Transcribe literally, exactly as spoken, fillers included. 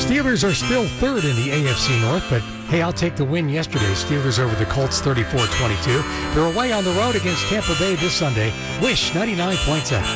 Steelers are still third in the A F C North, but hey, I'll take the win yesterday. Steelers over the Colts thirty-four twenty-two. They're away on the road against Tampa Bay this Sunday. Wish ninety-nine points ahead.